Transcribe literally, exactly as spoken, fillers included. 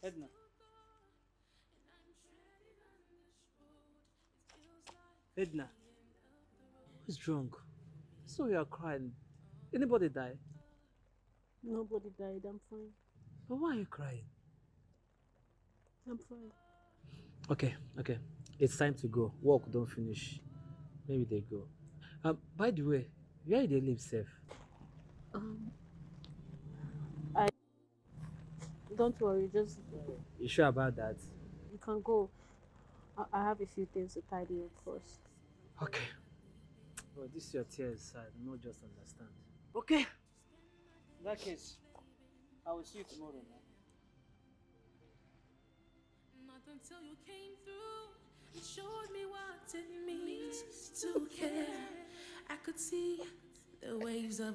Edna, Edna, who's drunk? So you are crying. Anybody die? Nobody died. I'm fine. But why are you crying? I'm fine. Okay, okay. It's time to go. Work don't finish. Maybe they go. Um, by the way, where they live safe? Um, I don't worry. Just You sure about that? you can go. I, I have a few things to tidy up first. Okay. Oh, this your tears. I don't just understand. Okay. In that case, I will see you tomorrow, man. Not until you came through and showed me what it means to care. I could see the waves of